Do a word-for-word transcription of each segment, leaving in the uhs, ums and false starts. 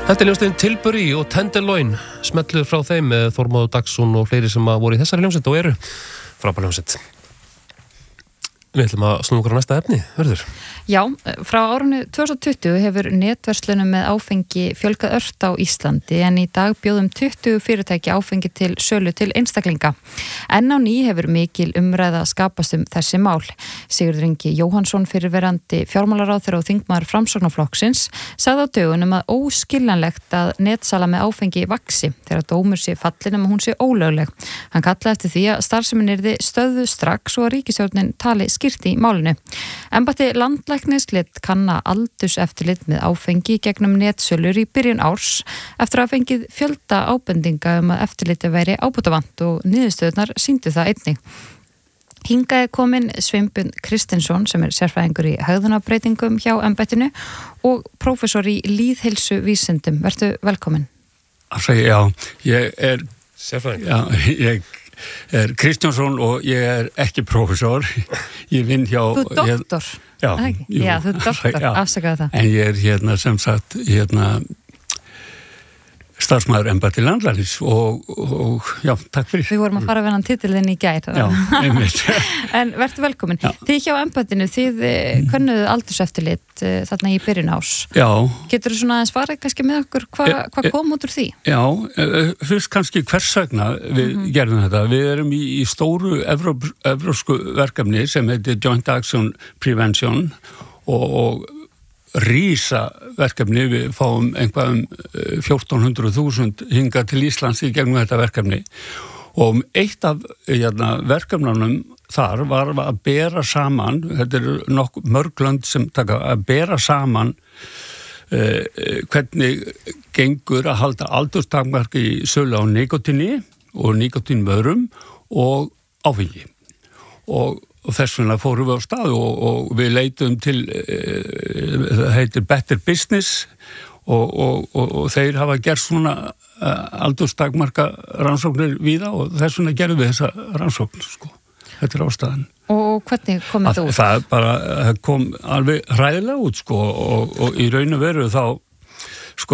Þetta er ljónstegin Tilbury og Tenderloin, smetluð frá þeim með Þormóður Dagsson og fleiri sem voru í þessari ljónsett og eru frábær ljónsett. Við ætlum að snúa okkur á næsta efni, verður. Já, frá árinu tvö þúsund og tuttugu hefur netverslunum með áfengi fjölgað ört á Íslandi en í dag bjóðum tuttugu fyrirtæki áfengi til sölu til einstaklinga. Enn á ný hefur mikil umræða skapast um þessi mál. Sigurður Ingi Jóhannsson, fyrrverandi fjármálaráðherra og þingmaður Framsóknarflokksins, sagði á dögunum að óskiljanlegt að netsala með áfengi vaxi þegar dómur sé fallin um að hún sé ólögleg. Hann kallaði eftir því að starfsemin yrði stöðvuð strax og að ríkisstjórnin tali skýrt í málinu. Embætti landlæknis lét kanna aldurseftirlit með áfengi gegnum netsölur í byrjun árs eftir að fengið fjölda ábendinga um að eftirliti væri ábótavant og niðurstöðurnar sýndu það einnig. Hingað er komin Sveinbjörn Kristinsson sem er sérfræðingur í hegðunarbreytingum hjá embættinu og prófessor í lýðheilsuvísindum. Vertu velkomin. Já, ég er sérfræðingur. Já, ég er Kristjánsson og ég er ekki prófessor. Ég vinn hjá... Þú er doktor? Já, jú, já, þú er doktor, afsakaðu það. En ég er hérna sem sagt hérna starfsmaður embætti landlæknis og, og já, takk fyrir. Við vorum að fara að venna titilinn í gær. Já, einmitt. En vertu velkomin. Já. Þið hjá embættinu, þið könnuðu aldurseftirlit þarna í byrjun árs. Já. Getur þú svona aðeins farið kannski með okkur, hvað hva kom út úr því? Já, fyrst kannski hvers vegna við mm-hmm. gerðum þetta. Við erum í, í stóru evrópsku verkefni sem heitir Joint Action Prevention og, og rísa verkefni, við fáum einhvað um fjórtán hundruð þúsund hingað til Íslands í gegnum þetta verkefni og eitt af hérna, verkefnunum þar var að bera saman, þetta er nokkuð mörg lönd sem taka, að bera saman eh, hvernig gengur að halda aldurstakmark í sölu á nikotíni og nikotínvörum og áfengi og og þess vegna fórum við á stað og, og við leitum til það heitir Better Business og, og, og, og þeir hafa gert svona aldurstakmarka rannsóknir víða og þess vegna gerðum við þessa rannsókn sko. Þetta er ástæðan. Og hvernig kom þetta út? Það bara kom alveg hræðilega út sko og, og í raun og veru þá sko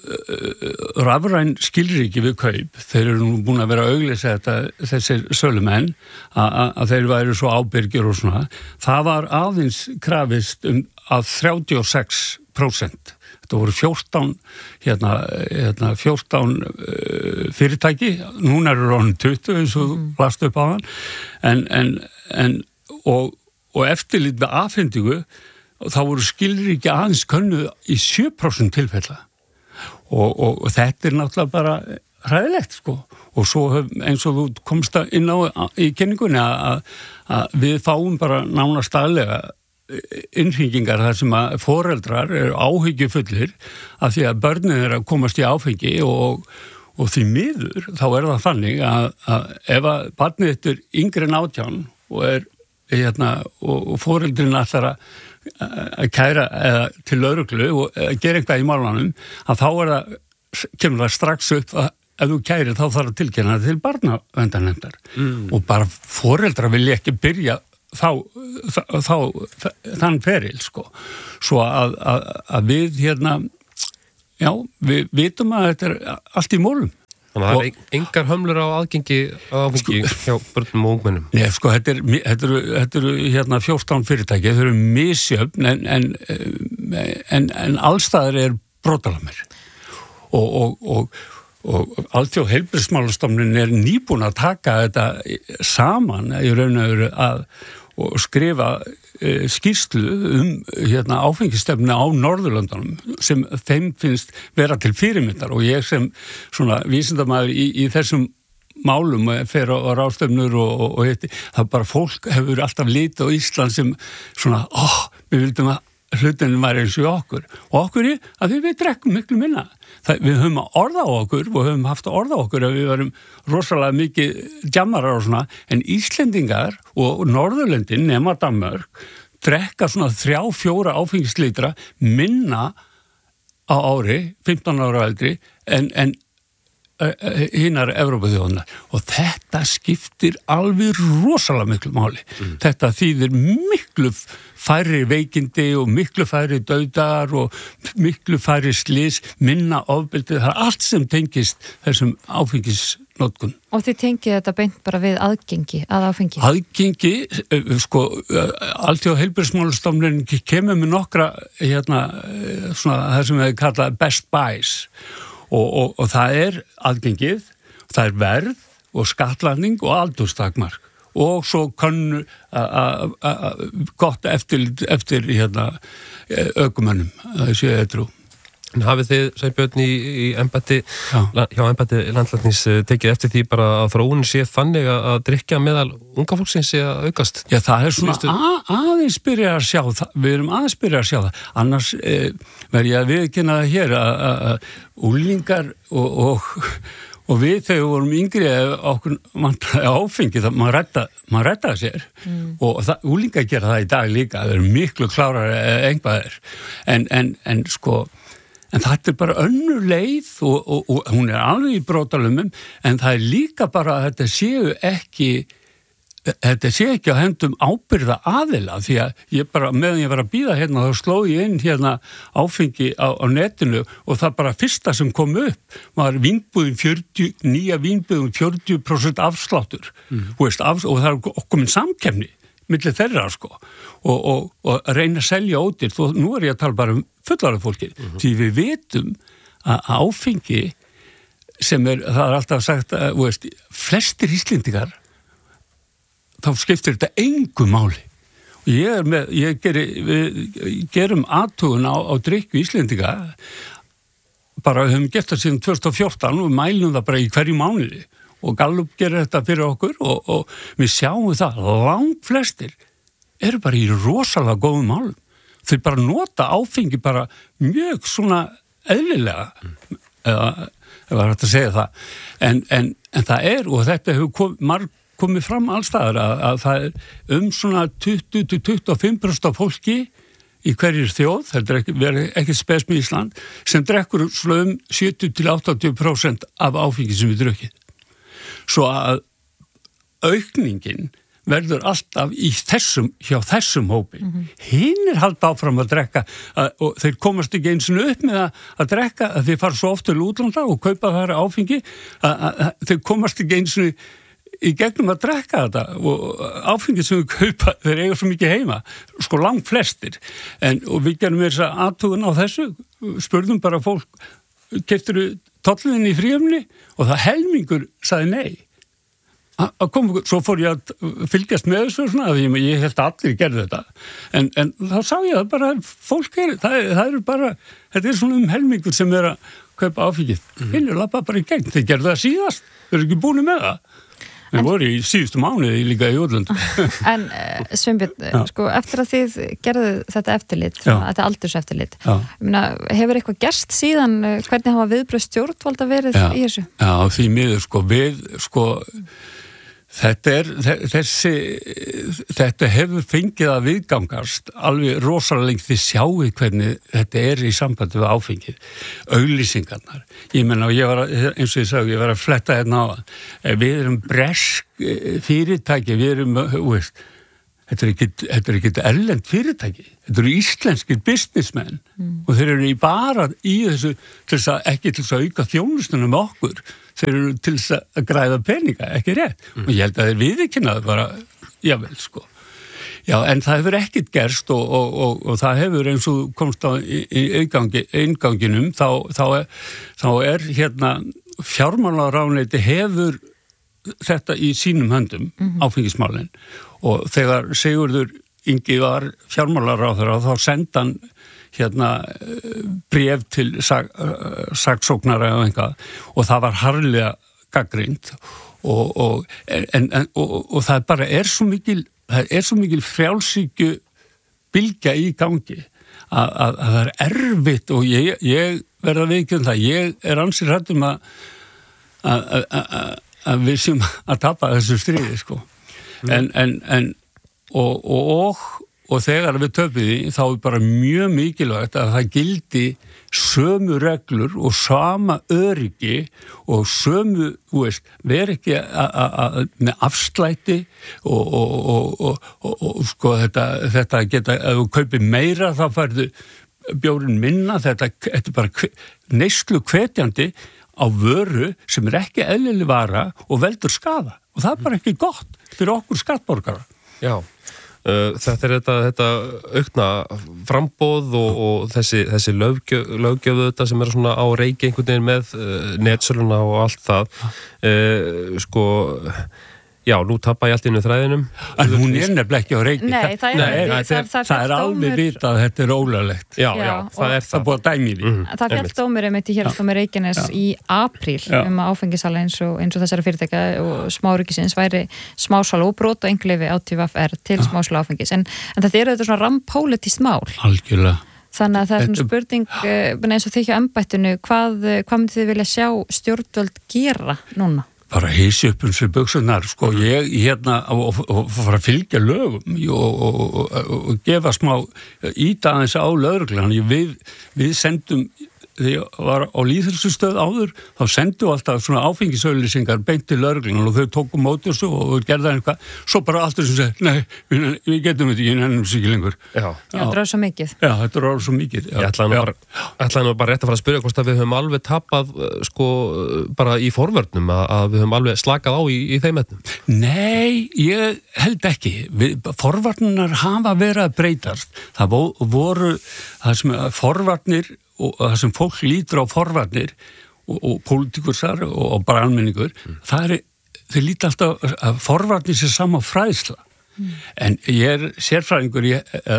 rafræn skilríki við kaup, þeir eru nú búin að vera að auglýsa þetta, þessir sölumenn að, að þeir væru svo ábyrgir og svona, það var aðeins krafist um að þrjátíu og sex prósent. Þetta voru fjórtán hérna, hérna fjórtán uh, fyrirtæki, núna eru ráðin tuttugu eins og mm. lastu upp á hann en, en, en og, og eftirlit með afhendingu þá voru skilríki aðeins könnuð í sjö prósent tilfella. Og, og, og þetta er náttúrulega bara hræðilegt sko og svo hef, eins og þú komst inn á í kenningunni að, að við fáum bara nánast daglega innhringingar þar sem að foreldrar eru áhyggjufullir af því að börnin er að komast í áfengi og, og því miður þá er það þannig að, að ef að barnið þetta er yngri en átján og er hérna og, og foreldrin ætlar að að kæra eða til lögreglu og gera eitthvað í málanum að þá er það, kemur það strax upp að ef þú kærir þá þarf að tilkynna það til barnaverndarnefndar mm. og bara foreldrar vilja ekki byrja þá, þá, þá þann feril sko svo að, að, að við hérna já, við vitum að þetta er allt í mólum. Þannig að það er engar hömlur á aðgengi áfengi sko, hjá börnum og ungmennum. Nei, sko, þetta er, þetta eru, þetta eru hérna fjórtán fyrirtæki, þau eru misjöfn en, en, en, en allstaðar er brotalamir. Og, og, og, og Alþjóð heilbrigðismálastofnunin er nýbúin að taka þetta saman í raun og veru að og skrifa e, skýrslu um hérna, áfengistefnu á Norðurlöndunum sem þeim finnst vera til fyrirmyndar og ég sem svona vísindamaður í, í þessum málum fer á, á ráðstefnur og, og, og heiti, það bara fólk hefur alltaf litið á Ísland sem svona, óh, oh, við vildum að hlutinin var eins og okkur og okkur er að við, við drekkum miklu minna það, við höfum að orða á okkur og höfum haft að orða á okkur að við varum rosalega mikið djammarar og svona en Íslendingar og Norðurlöndin nema Danmörk drekka svona þrjá, fjóra áfengislitra minna á ári fimmtán ára eldri en, en hinnar Evrópuþjóðarinnar og þetta skiptir alveg rosalega miklu máli. Mm. Þetta þýðir miklu færri veikindi og miklu færri dauðar og miklu færri slys, minna ofbeldi, það er allt sem tengist þessum áfengisnotkun. Og þið tengið þetta beint bara við aðgengi að áfengi? Aðgengi, sko, Alþjóða heilbrigðismálastofnunin kemur með nokkra, hérna, svona það sem við kalla best buys. Og, og, og það er aðgengið, það er verð og skattlagning og aldurstakmark og svo kannu gott eftir, eftir hérna, ökumönnum, það sé edrú. En hafið þið, Sveinbjörn, í, í embætti, hjá embætti landlæknis tekið eftir því bara að þróunin sé þannig að drykkja meðal unga fólksins sé að aukast? Já, það er svona að, aðeins byrja að sjá það, við erum aðeins byrja að sjá það, annars eh, verð ég að viðkynna það hér að úlingar og, og, og við þegar við vorum yngri okkur vantaði áfengi, það maður redda, maður reddaði sér mm. og það, úlingar gera það í dag líka, það er miklu klárar einhvað er, en, en, en sko En þetta er bara önnur leið og, og, og hún er alveg í brotalumum en það er líka bara að þetta séu ekki, þetta séu ekki að hendum ábyrða aðila því að ég bara, meðan ég var að bíða hérna þá sló ég inn hérna áfengi á, á netinu og það bara fyrsta sem kom upp var vínbúðin fjörutíu, nýja vínbúðin fjörutíu prósent afsláttur mm. veist, af, og það er komin samkeppni milli þeirra sko og, og, og reyna að selja ódýrt og nú er ég að tala bara um fullara fólki uh-huh. því við vitum að áfengi sem er, það er alltaf sagt að veist, flestir Íslendingar þá skiptir þetta engu máli og ég er með, ég geri, við gerum athugun á, á drykku Íslendinga bara við höfum gert það síðan tvö þúsund og fjórtán og við mælum það bara í hverju mánuði og Gallup gerir þetta fyrir okkur og, og við sjáum það, langt flestir eru bara í rosalega góðum málum. Þau bara nota áfengi bara mjög svona eðlilega, mm. eða ef var hægt að segja það. En, en, en það er, og þetta hefur kom, marg komið fram allstaðar, að, að það er um svona tuttugu til tuttugu og fimm prósent af fólki í hverjir þjóð, þetta er ekki, verið ekki spes með Ísland, sem drekkur svona um sjötíu til áttatíu prósent af áfengi sem við drukkið. Svo að aukningin verður alltaf í þessum, hjá þessum hópi. Mm-hmm. Hinn er halda áfram að drekka að, og þeir komast ekki eins og upp með að, að drekka að þeir fara svo oft til útlanda og kaupa þar áfengi að, að, að þeir komast ekki eins og í gegnum að drekka þetta og áfengi sem við kaupa þeir eiga svo mikið heima, sko langt flestir en, og við gerum þess að athugun á þessu, spurðum bara fólk keyptirðu tollinn í fríumni og það helmingur sagði nei að koma, svo fór ég að fylgjast með þessu svona, að ég, ég held að allir gerði þetta, en, en þá sá ég að bara fólk er, það, það er bara, þetta er svona um helmingur sem er að kaupa áfengið, mm. hinn er lappa bara í gegn, þeir gerðu það síðast, þeir eru ekki búin með það, þeir en, voru í síðustu mánuði líka í útlöndum. En uh, Sveinbjörn, sko, eftir að þið gerðu þetta eftirlit, svona, þetta aldurseftirlit, myna, hefur eitthvað gerst síðan, hvernig hafa viðbröð stjórnvalda verið Já. Í þessu? Já, því miður, sko, við, sko, Þetta er, þessi, þetta hefur fengið að viðgangast alveg rosalega lengt þið sjáu hvernig þetta er í sambandi við áfengið, auglýsingarnar. Ég menna, ég var að, eins og ég sagði, ég var að fletta hérna á það. Við erum bresk fyrirtæki, við erum, veist, þetta er ekki, þetta er ekki erlend fyrirtæki, þetta eru íslenskir businessmenn mm. og þeir eru í bara í þessu, til þess að, ekki til þess að auka þjónustuna með okkur, þeir eru til þess að græða peninga, ekki rétt. Mm. Og ég held að þeir viðurkennaðu bara, jável, sko. Já, en það hefur ekkert gerst og, og, og, og það hefur eins og komst á í, í eingangi, einganginum, þá, þá, er, þá er hérna fjármálaráðuneyti hefur þetta í sínum höndum, mm-hmm. áfengismálin. Og þegar Sigurður Ingi var fjármálaráðherra, þá senda hann hérna bréf til sag, saksóknara og einhvað og það var harðlega gagnrýnt og, og, en, en, og, og það bara er svo mikil, það er svo mikil frjálshyggju bylgja í gangi að, að, að það er erfitt og ég, ég verða viðkjörn það, ég er ansið hrættum að, að, að, að við séum að tapa þessu stríði sko. Mm. En, en, en og, og, og þegar við töpum því, þá er bara mjög mikilvægt að það gildi sömu reglur og sama öryggi og sömu, þú veist, veri ekki a, a, a, með afslætti og, og, og, og, og, og sko þetta, þetta geta, ef þú kaupir meira þá færðu bjórinn minna, þetta, þetta er bara neyslu hvetjandi á vöru sem er ekki eðlileg vara og veldur skaða og það er bara ekki gott fyrir okkur skattborgara. Já. Uh, þetta er þetta, þetta aukna frambóð og, og þessi, þessi löggjöf, löggjöf þetta sem er svona á reiki einhvern veginn með uh, netsöluna og allt það uh, sko já, nú tappa ég allt innu þræðinum en hún er nefnilega ekki á reiki Nei, það er, Nei, það, það, það, það, það er alveg vita að þetta er ólöglegt Já, já, Já, það er það það búið að dæmi því mm, Það fjallt dómur einmitt í Héraðsdómi Reykjaness í apríl Já. um að áfengisala eins og, eins og þessari fyrirtækja og smáríkisins væri smásala og brot og einhleifi á T V R til smásala áfengis en, en þetta eru þetta svona rampólitist mál Algjörlega Þannig að það er svona Þetta- spurning eh, eins og þið hjá embættinu hvað, hvað myndið þið vilja sjá stjórnvöld gera núna? bara hísi upp um sér buksunar sko, ég hérna og, og, og fara að fylgja lögum og, og, og, og gefa smá íta aðeins á lögreglan við, við sendum þegar ég var á lýðheilsustöð áður þá sendu alltaf svona áfengisauglýsingar beint til lögreglan og þau tóku móti þessu og gerða eitthvað, svo bara allt þessum segi, nei, við, við getum þetta ekki nefnum sig ekki lengur. Já, Já, þetta er svo mikið. Já, þetta er svo mikið. Já. Ég ætlaði nú bara, ætlaði nú bara rétt að fara að spyrja hvort að við höfum alveg tapað sko bara í forvörnum að, að við höfum alveg slakað á í, í þeim etnum. Nei, ég held ekki. Við, forvarnar hafa verið að breytast. Það voru, það sem forvarnir og það sem fólk lítur á forvarnir og, og pólitikursar og, og bara almenningur, mm. það er, þeir líti alltaf að forvarnir sér sama fræðsla. Mm. En ég er sérfræðingur í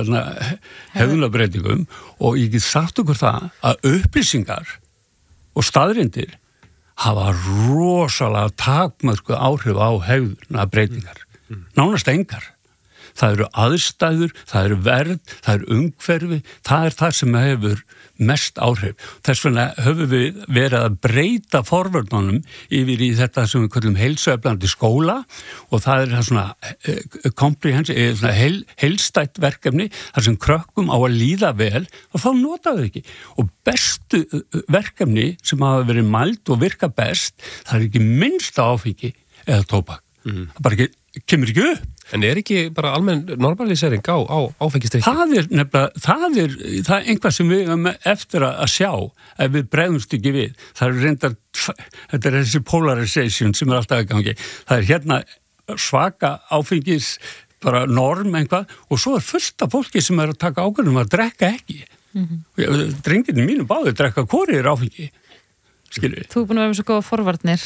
hegðunarbreytingum og ég get sagt okkur það að upplýsingar og staðreyndir hafa rosalega takmörku áhrif á hegðunarbreytingar. Mm. Nánast engar. Það eru aðstæður, það eru verð, það eru umhverfi, það er það sem hefur mest áhrif. Þess vegna höfum við verið að breyta forvörnunum yfir í þetta sem við kallum heilsueflandi skóla og það er svona comprehensive, svona heil, heilstætt verkefni þar sem krökkum á að líða vel og þá nota þau ekki. Og bestu verkefni sem hafa verið mæld og virka best, það er ekki minnst áfengi eða tóbak. Mm. Það bara ekki, kemur ekki upp. En er ekki bara almenn normalisering á, á áfengistrykki? Það er nefnilega, það er, það er einhvað sem við erum eftir að sjá ef við bregðumst ekki við. Það er reyndar, þetta er þessi polarization sem er alltaf að gangi. Það er hérna svaka áfengis, bara norm einhvað og svo er fullt af fólki sem er að taka ákvörðum að drekka ekki. Mm-hmm. Drengirni mínu báði drekka hvori er áfengi. Skilur við. Þú er búin að vera með svo góða forvarnir,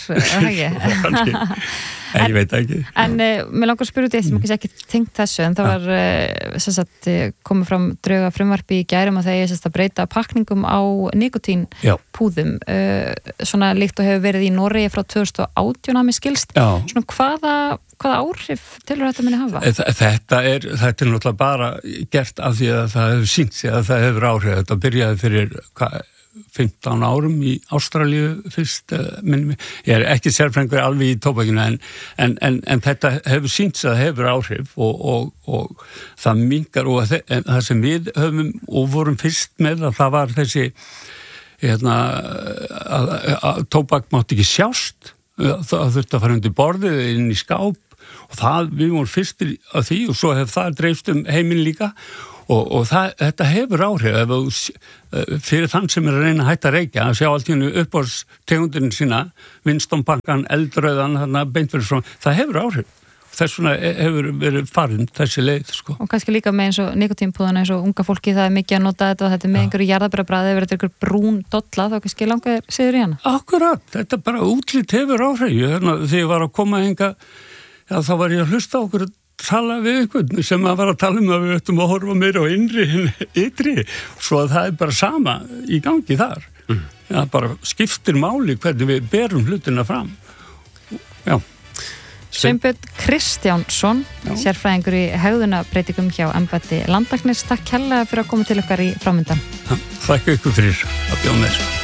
ekki? En ég veit ekki. En uh, mér langar að spyrja út í eitt sem ekki tengt þessu, en það var uh, sem sagt, komið fram drauga frumvarpi í gærum og þegar ég sérst að breyta pakningum á nikotínpúðum, uh, svona líkt og hefur verið í Noregi frá tvö þúsund og átján að mér skilst. Já. Svona hvaða, hvaða áhrif tilur þetta muni hafa? Þetta er, þetta er náttúrulega bara gert af því að það hefur sýnt sig að það hefur áhrif. Þetta byrjaði fyrir hvað fimmtán árum í Ástralíu fyrst, minnum ég, ég er ekki sérfræðingur alveg í tóbakinu en, en, en, en þetta hefur sýnt að hefur áhrif og, og, og það mingar og það, það sem við höfum og vorum fyrst með að það var þessi hérna, að, að tóbak mátti ekki sjást, það þurfti að fara undir borðið inn í skáp og það, við vorum fyrstir af því og svo hefur það dreifst um heiminn líka og, og það, þetta hefur áhrif ef þú, fyrir þann sem er að reyna að hætta að reykja að sjá allt í hennu uppáhaldstegundin sína Winston-pakkan, eldröðan þarna beint fyrir svona, það hefur áhrif þess vegna hefur verið farin þessi leið sko. Og kannski líka með eins og nikotínpúðana eins og unga fólki það er mikið að nota þetta og þetta er með einhverju jarðabrabræði ef þetta er einhver brún dolla þá kannski langar siður í hana. Akkurat, þetta bara útlit hefur áhrif þegar ég var að koma hinga já, þá var ég að hlusta á okkur tala við einhvern sem að var að tala um að við ættum að horfa meira á innri en ytri svo að það er bara sama í gangi þar mm. það bara skiptir máli hvernig við berum hlutina fram já Sveinbjörn Kristjánsson sérfræðingur í hegðunarbreytingum hjá embætti landlæknis, takk kærlega fyrir að koma til okkar í framöndan. Þakka ykkur fyrir að bjóða mér.